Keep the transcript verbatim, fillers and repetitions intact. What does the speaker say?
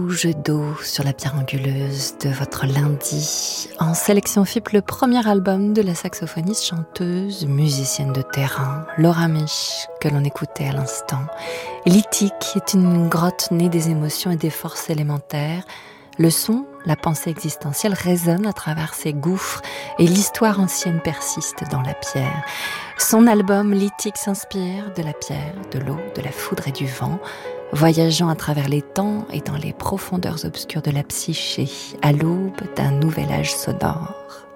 Jet d'eau sur la pierre anguleuse de votre lundi. En sélection F I P, le premier album de la saxophoniste, chanteuse, musicienne de terrain, Laura Mich, que l'on écoutait à l'instant. Lithique est une grotte née des émotions et des forces élémentaires. Le son, la pensée existentielle résonne à travers ces gouffres et l'histoire ancienne persiste dans la pierre. Son album Lithique s'inspire de la pierre, de l'eau, de la foudre et du vent, voyageant à travers les temps et dans les profondeurs obscures de la psyché, à l'aube d'un nouvel âge sonore.